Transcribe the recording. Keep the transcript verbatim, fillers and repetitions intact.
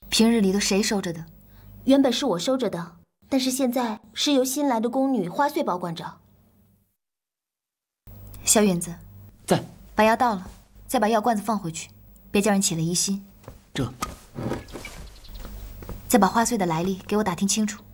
平日里都谁收着的？ 原本是我收着的，但是现在是由新来的宫女花穗保管着。 小允子， 在。 把药倒了，再把药罐子放回去，别叫人起了疑心。 这。 再把花穗的来历给我打听清楚。